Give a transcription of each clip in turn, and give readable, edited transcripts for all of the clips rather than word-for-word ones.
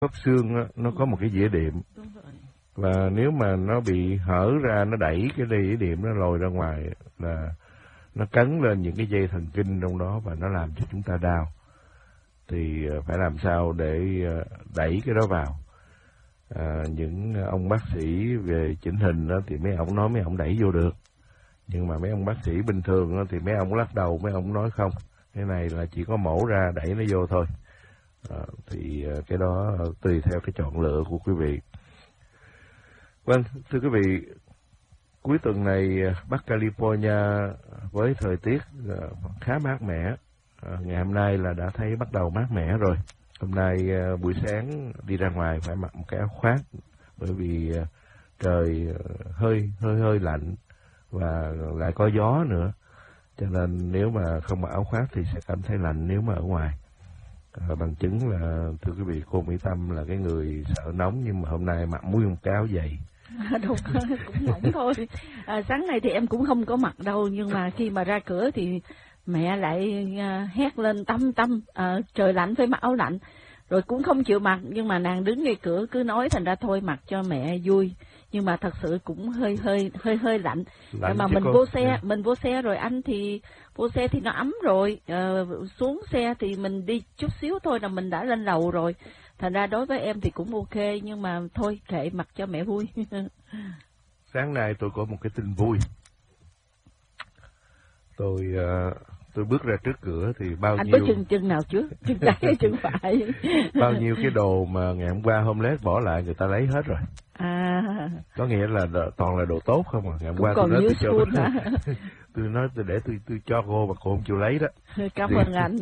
khớp xương á, nó có một cái dĩa đệm. Và nếu mà nó bị hở ra, nó đẩy cái dĩa đệm nó lồi ra ngoài là nó cấn lên những cái dây thần kinh trong đó và nó làm cho chúng ta đau. Thì phải làm sao để đẩy cái đó vào. Những ông bác sĩ về chỉnh hình đó, thì mấy ông nói mấy ông đẩy vô được. Nhưng mà mấy ông bác sĩ bình thường đó, thì mấy ông lắc đầu, mấy ông nói không. Cái này là chỉ có mổ ra đẩy nó vô thôi. Thì cái đó tùy theo cái chọn lựa của quý vị. Vâng, thưa quý vị, cuối tuần này Bắc California với thời tiết khá mát mẻ. Ngày hôm nay là đã thấy bắt đầu mát mẻ rồi. Hôm nay buổi sáng đi ra ngoài phải mặc một cái áo khoác bởi vì trời hơi lạnh và lại có gió nữa. Cho nên nếu mà không mặc áo khoác thì sẽ cảm thấy lạnh nếu mà ở ngoài. Bằng chứng là thưa quý vị, cô Mỹ Tâm là cái người sợ nóng nhưng mà hôm nay mặc nguyên một cái áo dày. Đâu cũng mỏng thôi. Sáng nay thì em cũng không có mặc đâu, nhưng mà khi mà ra cửa thì mẹ lại hét lên Tâm, trời lạnh phải mặc áo lạnh. Rồi cũng không chịu mặc, nhưng mà nàng đứng ngay cửa cứ nói, thành ra thôi mặc cho mẹ vui. Nhưng mà thật sự cũng hơi lạnh. Mà mình vô xe rồi anh thì vô xe thì nó ấm rồi, xuống xe thì mình đi chút xíu thôi là mình đã lên lầu rồi. Thành ra đối với em thì cũng ok, nhưng mà thôi kệ, mặc cho mẹ vui. Sáng nay tôi có một cái tin vui. Tôi bước ra trước cửa thì bao anh nhiêu... Anh có chân nào trước? Chân trái hay chân phải? Bao nhiêu cái đồ mà ngày hôm qua homeless bỏ lại người ta lấy hết rồi. Có nghĩa là toàn là đồ tốt không à. Ngày hôm qua tôi nói tôi cho cô mà cô không chịu lấy đó. Cảm ơn anh.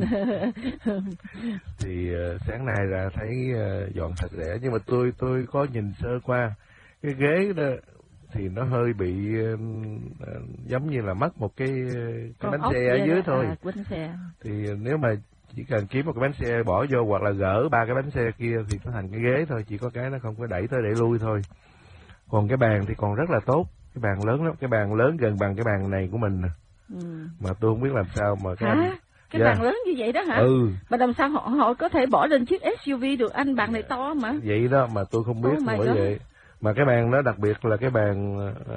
Thì sáng nay ra thấy dọn sạch sẽ, nhưng mà tôi có nhìn sơ qua cái ghế đó thì nó hơi bị giống như là mất một cái bánh xe ở dưới thôi. Bánh xe. Thì nếu mà chỉ cần kiếm một cái bánh xe bỏ vô hoặc là gỡ ba cái bánh xe kia thì nó thành cái ghế thôi, chỉ có cái nó không có đẩy tới đẩy lui thôi. Còn cái bàn thì còn rất là tốt, cái bàn lớn lắm, cái bàn lớn gần bằng cái bàn này của mình. Mà tôi không biết làm sao mà cái cái bàn lớn như vậy đó hả? Mà làm sao họ có thể bỏ lên chiếc SUV được anh, bàn này to mà. Vậy đó mà tôi không biết bởi vậy. Mà cái bàn đó đặc biệt là cái bàn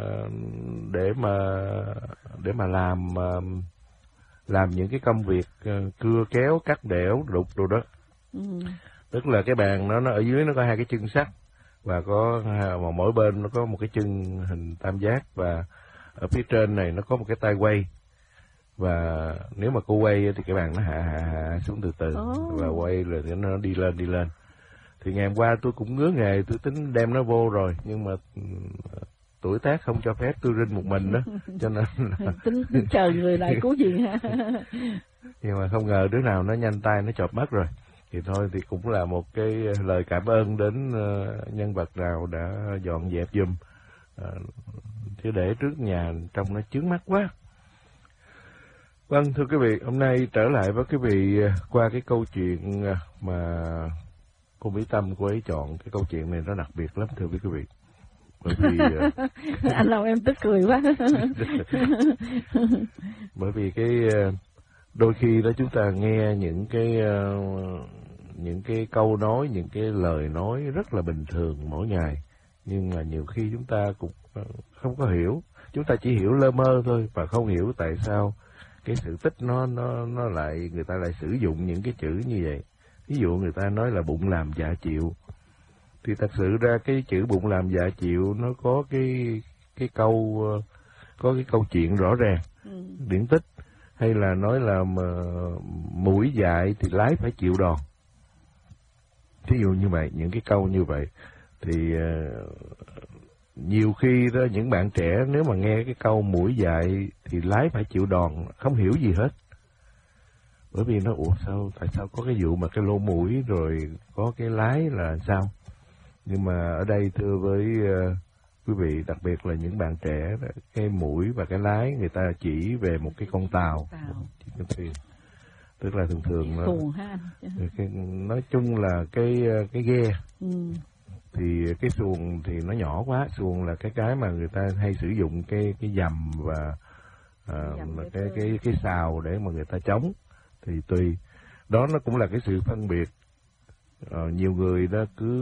để mà làm những cái công việc cưa kéo, cắt đẽo, đục đồ đó. Tức là cái bàn nó ở dưới nó có hai cái chân sắt và có mỗi bên nó có một cái chân hình tam giác, và ở phía trên này nó có một cái tay quay. Và nếu mà cô quay thì cái bàn nó hạ xuống từ từ và quay rồi thì nó đi lên. Thì ngày hôm qua tôi cũng ngứa nghề, tôi tính đem nó vô rồi, nhưng mà tuổi tác không cho phép tôi rinh một mình đó, cho nên là... tính chờ người lại cứu gì ha. Nhưng mà không ngờ đứa nào nó nhanh tay nó chộp mất rồi. Thì thôi thì cũng là một cái lời cảm ơn đến nhân vật nào đã dọn dẹp giùm. Chứ để trước nhà trông nó chướng mắt quá. Vâng, thưa quý vị, hôm nay trở lại với quý vị qua cái câu chuyện mà cô Mỹ Tâm cô ấy chọn. Cái câu chuyện này nó đặc biệt lắm thưa quý vị. Bởi vì anh làm em tức cười quá. Bởi vì cái đôi khi đó chúng ta nghe những cái câu nói, những cái lời nói rất là bình thường mỗi ngày, nhưng mà nhiều khi chúng ta cũng không có hiểu, chúng ta chỉ hiểu lơ mơ thôi và không hiểu tại sao cái sự tích nó lại, người ta lại sử dụng những cái chữ như vậy. Ví dụ người ta nói là bụng làm dạ chịu, thì thật sự ra cái chữ bụng làm dạ chịu nó có cái câu chuyện rõ ràng, điển tích. Hay là nói là mũi dại thì lái phải chịu đòn. Thí dụ như vậy, những cái câu như vậy thì nhiều khi đó những bạn trẻ nếu mà nghe cái câu mũi dại thì lái phải chịu đòn không hiểu gì hết. Bởi vì nó tại sao có cái vụ mà cái lỗ mũi rồi có cái lái là sao? Nhưng mà ở đây thưa với quý vị, đặc biệt là những bạn trẻ, cái mũi và cái lái người ta chỉ về một cái con tàu. Cái thuyền. Tức là thường nó, nói chung là cái ghe. Thì cái xuồng thì nó nhỏ quá, xuồng là cái mà người ta hay sử dụng cái dầm và cái sào để mà người ta chống. Thì tùy đó, nó cũng là cái sự phân biệt Nhiều người đó cứ